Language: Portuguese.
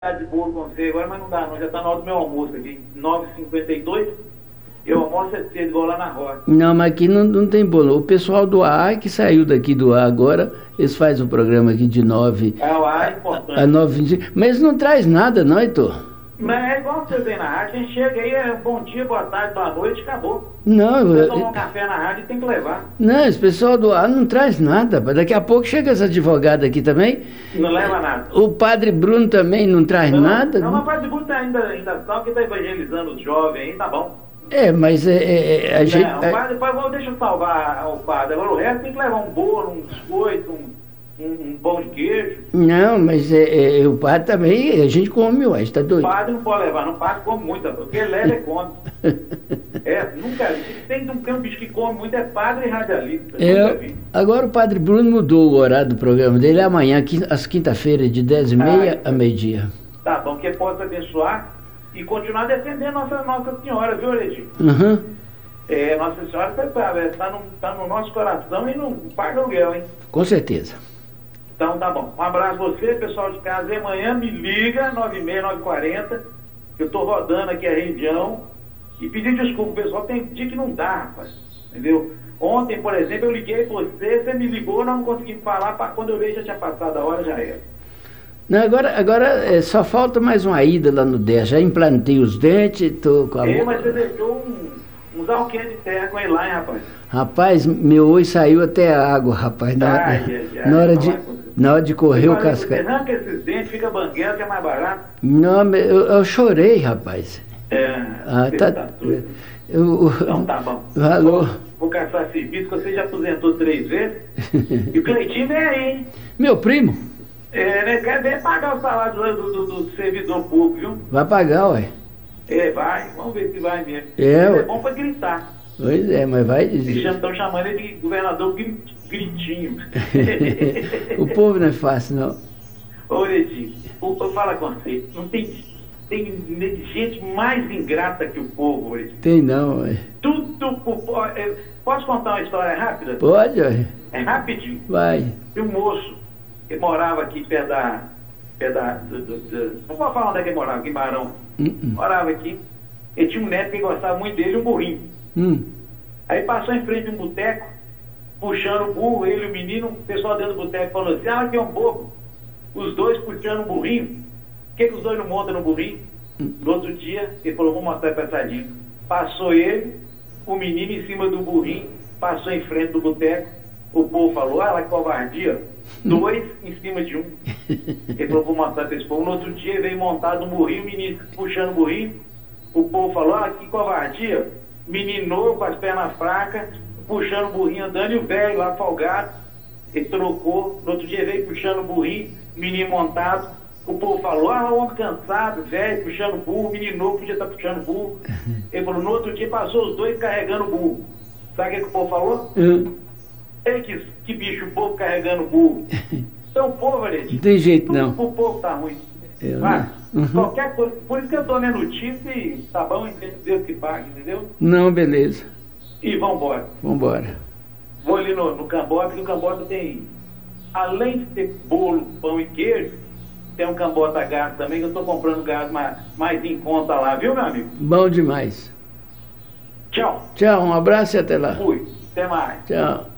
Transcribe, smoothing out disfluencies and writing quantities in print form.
de bolo com você agora, mas não dá não, já está na hora do meu almoço aqui, 9h52, eu almoço é cedo, vou lá na roça. Não, mas aqui não tem bolo. O pessoal do AA que saiu daqui do AA agora, eles fazem o programa aqui de 9 É, o ar é a importante. 9h25. Mas não traz nada, não, Heitor? Mas é igual você vem na rádio, a gente chega aí, é bom dia, boa tarde, boa noite, acabou. Não, Você tomar um café na rádio tem que levar. não, esse pessoal do AA não traz nada. Daqui a pouco chega essa advogada aqui também. Não leva nada. O padre Bruno também não traz nada. Não, mas o Padre Bruno ainda tá, que está evangelizando os jovens aí, tá bom. Mas a gente. Não, o padre, deixa eu salvar o padre, agora o resto tem que levar um bolo, um biscoito, um pão de queijo. Não, mas o padre também, a gente come, ué, está O doido. padre não pode levar, não, o padre come muito, porque ele leva e come. Nunca vi. Tem um bicho que come muito, é padre e radialista. Nunca vi. Agora o padre Bruno mudou o horário do programa dele, é amanhã, às quinta-feiras, de 10h30 a meio-dia. Tá bom, que possa abençoar e continuar defendendo Nossa Senhora, viu, Regina? Uhum. Nossa Senhora, você sabe, tá no nosso coração e não paga aluguel, hein? Com certeza. Então tá bom. Um abraço a você, pessoal de casa. E amanhã me liga, 9h30, 9h40, que eu tô rodando aqui a região. E pedir desculpa, pessoal, tem dia que não dá, rapaz. Entendeu? Ontem, por exemplo, eu liguei pra você me ligou, não conseguimos falar, quando eu vejo já tinha passado a hora, já era. Não, agora só falta mais uma ida lá no DES. Já implantei os dentes, tô com a Mas você deixou uns alqueires de terra com ele lá, hein, rapaz? Rapaz, meu olho saiu até a água, rapaz. Na hora de correr o cascalho. Arranca esses dentes, fica banguela, que é mais barato. Não, eu chorei, rapaz. Tá tudo. Então tá bom. Alô? Vou caçar serviço, que você já aposentou 3 vezes. E o Cleitinho vem aí, hein? Meu primo? Quer ver pagar o salário do servidor público, viu? Vai pagar, ué. Vai. Vamos ver se vai mesmo. Ué. É bom pra gritar. Pois é, mas vai... Estão chamando ele de governador Gritinho. O povo não é fácil, não. Ô, Edinho, eu falo com você, não tem gente mais ingrata que o povo, Edinho. Tem não, ué. Posso contar uma história rápida? Pode, ué. É rapidinho. Vai. E um moço que morava aqui perto não vou falar onde é que ele morava, aqui em Barão. Morava aqui. Ele tinha um neto que gostava muito dele, um burrinho. Aí passou em frente de um boteco, puxando o burro, ele e o menino, o pessoal dentro do boteco falou assim, aqui é um bobo. Os dois puxando o burrinho. Por que os dois não montam no burrinho? No outro dia, ele falou, vou mostrar passadinho. Passou ele, o menino em cima do burrinho, passou em frente do boteco. O povo falou, lá que covardia. 2 em cima de 1. Ele falou, vou mostrar para esse povo. No outro dia, ele veio montado no burrinho, o menino puxando o burrinho. O povo falou, que covardia. Menino novo, com as pernas fracas, puxando o burrinho andando, e o velho lá folgado. Ele trocou. No outro dia, veio puxando o burrinho, menino montado. O povo falou, o homem cansado, velho, puxando o burro, menino novo, podia estar puxando o burro. Ele falou, no outro dia, passou os dois carregando o burro. Sabe o que o povo falou? Que bicho, o povo carregando o burro. Então o povo, gente, não tem jeito não. O povo tá ruim. Qualquer coisa, por isso que eu tô lendo notícia e tá bom, Deus que pague, entendeu? Não, beleza. E vambora. Vou ali no Cambota, porque o Cambota tem, além de ter bolo, pão e queijo, tem um Cambota gás também, que eu tô comprando gás mais em conta lá, viu, meu amigo? Bom demais. Tchau. Tchau, um abraço e até lá. Fui, até mais. Tchau.